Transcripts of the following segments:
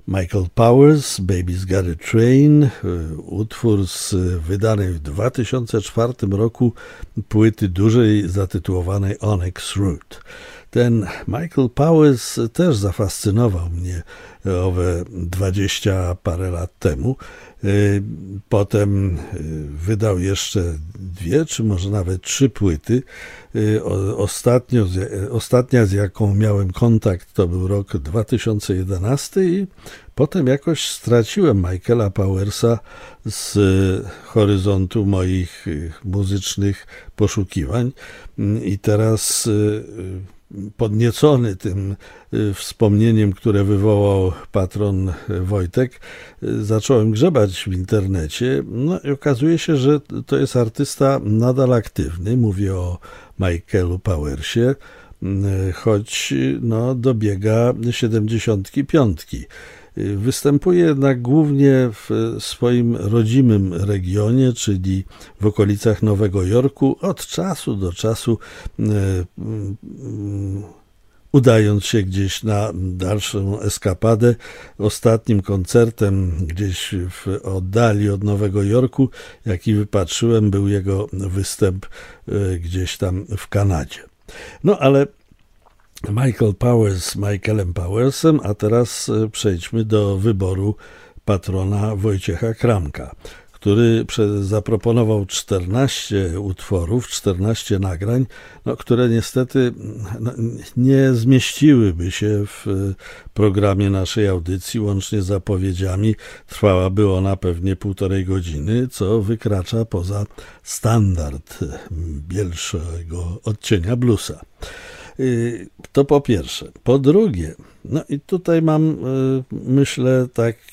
Michael Powers, Baby's Got a Train, utwór z wydanej w 2004 roku płyty dużej zatytułowanej Onyx Root. Ten Michael Powers też zafascynował mnie owe 20 parę lat temu. Potem wydał jeszcze 2, czy może nawet 3 płyty. Ostatnia, z jaką miałem kontakt, to był rok 2011 i potem jakoś straciłem Michaela Powersa z horyzontu moich muzycznych poszukiwań i teraz podniecony tym wspomnieniem, które wywołał patron Wojtek, zacząłem grzebać w internecie. No i okazuje się, że to jest artysta nadal aktywny. Mówię o Michaelu Powersie, choć dobiega 75. Występuje jednak głównie w swoim rodzimym regionie, czyli w okolicach Nowego Jorku, od czasu do czasu udając się gdzieś na dalszą eskapadę. Ostatnim koncertem gdzieś w oddali od Nowego Jorku, jaki wypatrzyłem, był jego występ gdzieś tam w Kanadzie. No ale Michael Powers Michaelem Powersem, a teraz przejdźmy do wyboru patrona Wojciecha Kramka, który zaproponował 14 utworów, 14 nagrań, które niestety nie zmieściłyby się w programie naszej audycji, łącznie z zapowiedziami. Trwałaby ona pewnie 1,5 godziny, co wykracza poza standard bielszego odcienia bluesa. To po pierwsze. Po drugie, i tutaj mam, myślę,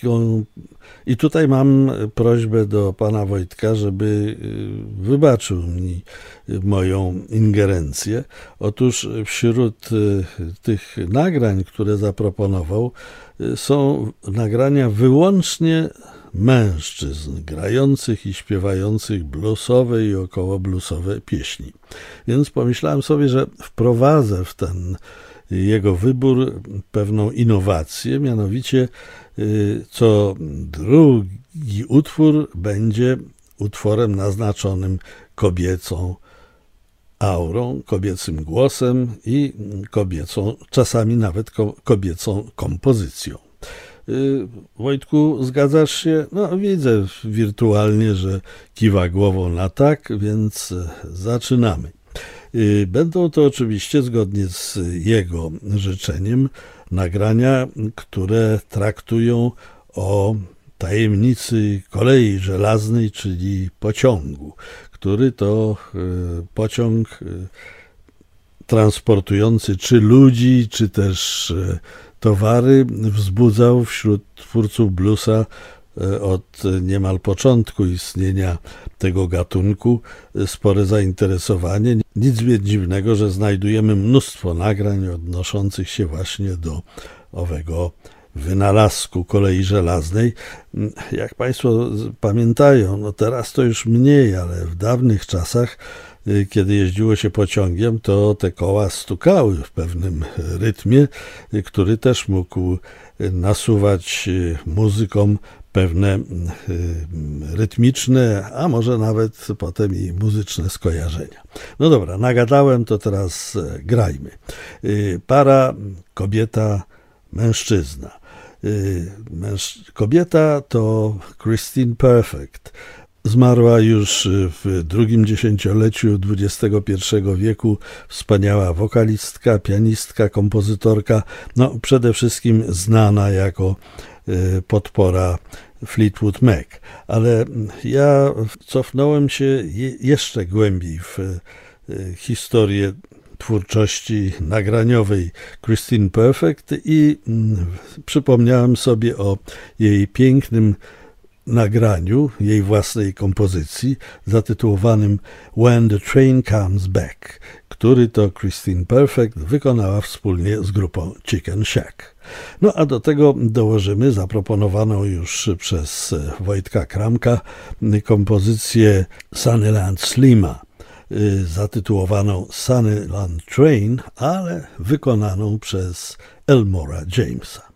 mam prośbę do pana Wojtka, żeby wybaczył mi moją ingerencję. Otóż wśród tych nagrań, które zaproponował, są nagrania wyłącznie mężczyzn grających i śpiewających bluesowe i około bluesowe pieśni. Więc pomyślałem sobie, że wprowadzę w ten jego wybór pewną innowację, mianowicie co drugi utwór będzie utworem naznaczonym kobiecą aurą, kobiecym głosem i kobiecą, czasami nawet kobiecą kompozycją. Wojtku, zgadzasz się? Widzę wirtualnie, że kiwa głową na tak, więc zaczynamy. Będą to oczywiście, zgodnie z jego życzeniem, nagrania, które traktują o tajemnicy kolei żelaznej, czyli pociągu, który to pociąg transportujący czy ludzi, czy też towary wzbudzał wśród twórców bluesa od niemal początku istnienia tego gatunku spore zainteresowanie. Nic więc dziwnego, że znajdujemy mnóstwo nagrań odnoszących się właśnie do owego wynalazku kolei żelaznej. Jak Państwo pamiętają, teraz to już mniej, ale w dawnych czasach, kiedy jeździło się pociągiem, to te koła stukały w pewnym rytmie, który też mógł nasuwać muzykom pewne rytmiczne, a może nawet potem i muzyczne skojarzenia. No dobra, nagadałem, to teraz grajmy. Para, kobieta, mężczyzna. Kobieta to Christine Perfect. Zmarła już w drugim dziesięcioleciu XXI wieku wspaniała wokalistka, pianistka, kompozytorka, przede wszystkim znana jako podpora Fleetwood Mac. Ale ja cofnąłem się jeszcze głębiej w historię twórczości nagraniowej Christine Perfect i przypomniałem sobie o jej pięknym nagraniu, jej własnej kompozycji zatytułowanym When the Train Comes Back, który to Christine Perfect wykonała wspólnie z grupą Chicken Shack. A do tego dołożymy zaproponowaną już przez Wojtka Kramka kompozycję Sunnyland Slima, zatytułowaną Sunnyland Train, ale wykonaną przez Elmora Jamesa.